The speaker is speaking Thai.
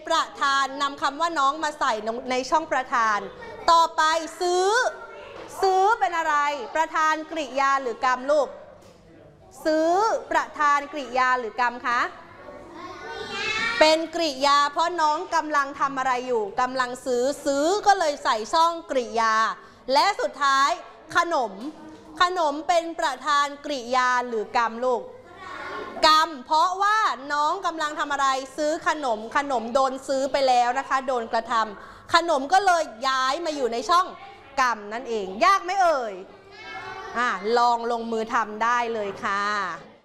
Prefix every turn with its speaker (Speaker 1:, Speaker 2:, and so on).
Speaker 1: ประธานนำคำว่าน้องมาใส่ในช่องประธานต่อไปซื้อเป็นอะไรประธานกริยาหรือกรรมลูกซื้อประธานกริยาหรือกรรมคะเป็นกริยาเพราะน้องกำลังทำอะไรอยู่กำลังซื้อก็เลยใส่ช่องกริยาและสุดท้ายขนมเป็นประธานกริยาหรือกรรมลูกกรรมเพราะว่าน้องกำลังทำอะไรซื้อขนมโดนซื้อไปแล้วนะคะโดนกระทำขนมก็เลยย้ายมาอยู่ในช่องกรรมนั่นเองยากไหมเอ่ยลองลงมือทำได้เลยค่ะ